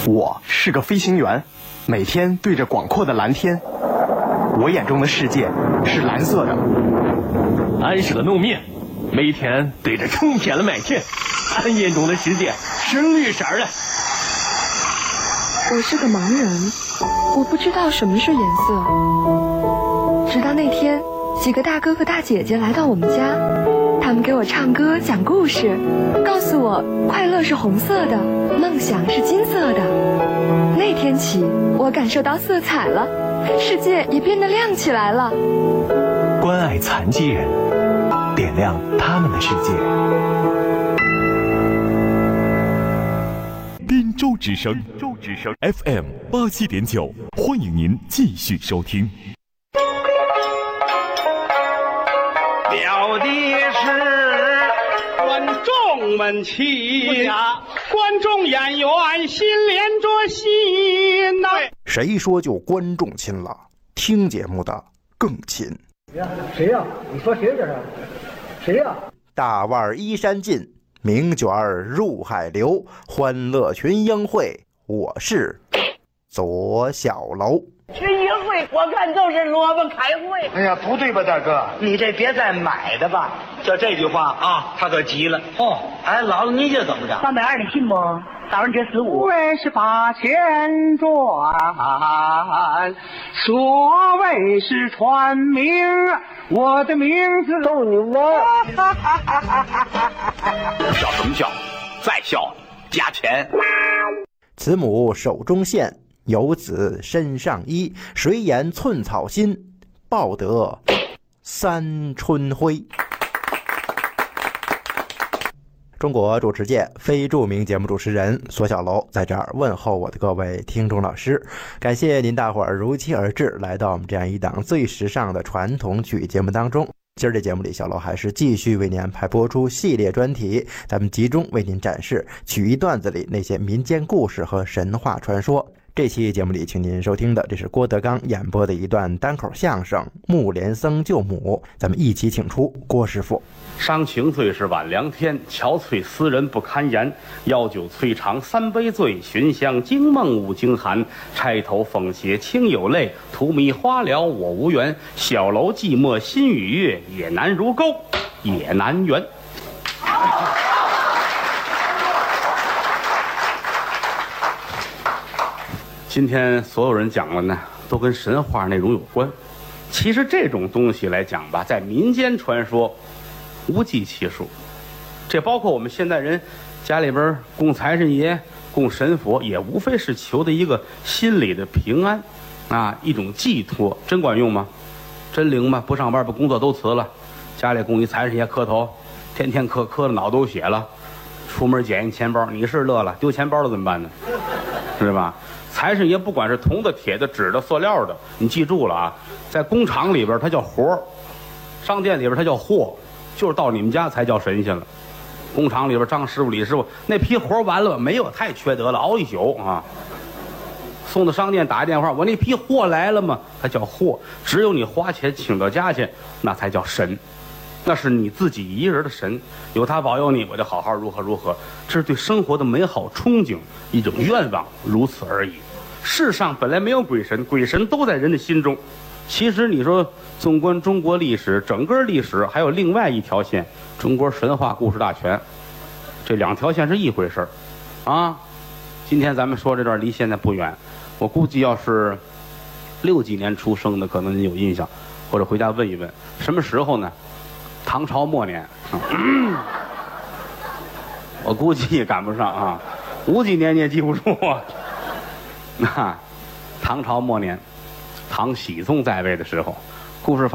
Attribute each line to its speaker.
Speaker 1: 我是个飞行员，每天对着广阔的蓝天，我眼中的世界是蓝色的。
Speaker 2: 俺是个农民，每天对着成片的麦田，俺眼中的世界是绿色的。
Speaker 3: 我是个盲人，我不知道什么是颜色。直到那天，几个大哥哥大姐姐来到我们家，他们给我唱歌讲故事，告诉我快乐是红色的，梦想是金色的。那天起，我感受到色彩了，世界也变得亮起来了。
Speaker 4: 关爱残疾人，点亮他们的世界。
Speaker 5: 滨州之声FM 87.9，欢迎您继续收听。
Speaker 6: 表的是观众们齐，观众演员心连着心呐。
Speaker 7: 谁说就观众亲了？听节目的更亲。
Speaker 8: 谁呀？你说谁这是？谁呀？
Speaker 7: 大腕依山尽，名卷入海流，欢乐群英会。我是左小楼。
Speaker 9: 群英会我看都是萝卜开会。
Speaker 10: 哎呀，不对吧，大哥？你这别再买的吧。就这句话啊，他可急了。哦，哎，姥姥，你这怎么着
Speaker 9: ？320你信不？大人这45。
Speaker 6: 为是把钱赚，所谓是传名，我的名字
Speaker 10: 逗你玩。
Speaker 11: 笑什么笑？再笑加钱。
Speaker 7: 慈母手中线，游子身上衣。谁言寸草心，报得三春晖。中国主持界非著名节目主持人索小楼在这儿问候我的各位听众老师，感谢您大伙儿如期而至，来到我们这样一档最时尚的传统曲艺节目当中。今儿这节目里，小楼还是继续为您安排播出系列专题，咱们集中为您展示曲艺段子里那些民间故事和神话传说。这期节目里，请您收听的这是郭德纲演播的一段单口相声《木莲僧救母》，咱们一起请出郭师傅。
Speaker 12: 伤情最是晚凉天，憔悴思人不堪言。药酒催肠三杯醉，寻香惊梦五更寒。钗头凤斜清有泪，荼蘼花了我无缘。小楼寂寞心与月，也难如钩也难圆。今天所有人讲的呢，都跟神话内容有关。其实这种东西来讲吧，在民间传说无计其数。这包括我们现代人家里边供财神爷、供神佛，也无非是求的一个心理的平安啊，一种寄托。真管用吗？真灵吗？不上班把工作都辞了，家里供一财神爷磕头，天天磕的脑都血了，出门捡一钱包，你是乐了，丢钱包了怎么办呢？是吧？财神爷不管是铜的、铁的、纸的、塑料的，你记住了啊，在工厂里边它叫活，商店里边它叫货，就是到你们家才叫神仙了。工厂里边张师傅、李师傅那批活完了没有？太缺德了，熬一宿啊！送到商店打一电话，我那批货来了吗？它叫货，只有你花钱请到家去，那才叫神。那是你自己一人的神，有他保佑你，我就好好如何如何。这是对生活的美好憧憬，一种愿望，如此而已。世上本来没有鬼神，鬼神都在人的心中。其实你说，纵观中国历史，整个历史还有另外一条线，中国神话故事大全，这两条线是一回事儿啊。今天咱们说这段离现在不远，我估计要是60几年出生的，可能您有印象，或者回家问一问，什么时候呢？唐朝末年，我估计也赶不上啊，50几年你也记不住啊。那唐朝末年，唐僖宗在位的时候，故事